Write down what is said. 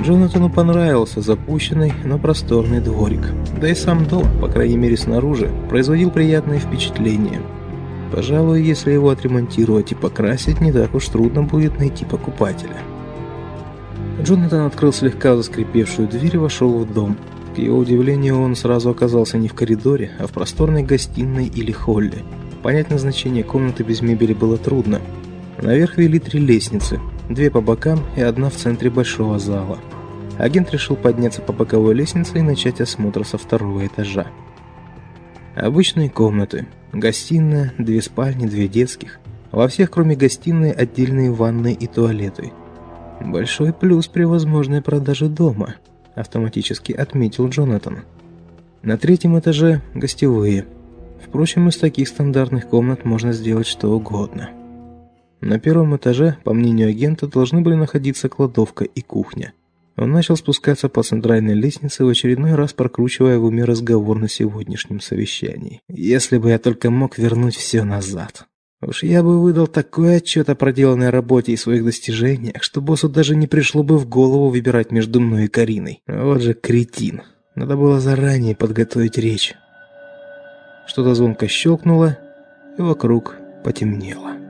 Джонатану понравился запущенный, но просторный дворик. Да и сам дом, по крайней мере снаружи, производил приятное впечатление. Пожалуй, если его отремонтировать и покрасить, не так уж трудно будет найти покупателя. Джонатан открыл слегка заскрипевшую дверь и вошел в дом. К его удивлению, он сразу оказался не в коридоре, а в просторной гостиной или холле. Понять назначение комнаты без мебели было трудно. Наверх вели 3 лестницы, 2 по бокам и одна в центре большого зала. Агент решил подняться по боковой лестнице и начать осмотр со 2-го этажа. Обычные комнаты. Гостиная, 2 спальни, 2 детских. Во всех, кроме гостиной, отдельные ванны и туалеты. Большой плюс при возможной продаже дома, автоматически отметил Джонатан. На 3-м этаже гостевые. Впрочем, из таких стандартных комнат можно сделать что угодно. На 1-м этаже, по мнению агента, должны были находиться кладовка и кухня. Он начал спускаться по центральной лестнице, в очередной раз прокручивая в уме разговор на сегодняшнем совещании. Если бы я только мог вернуть все назад. Уж я бы выдал такой отчет о проделанной работе и своих достижениях, что боссу даже не пришло бы в голову выбирать между мной и Кариной. Вот же кретин. Надо было заранее подготовить речь. Что-то звонко щелкнуло, и вокруг потемнело.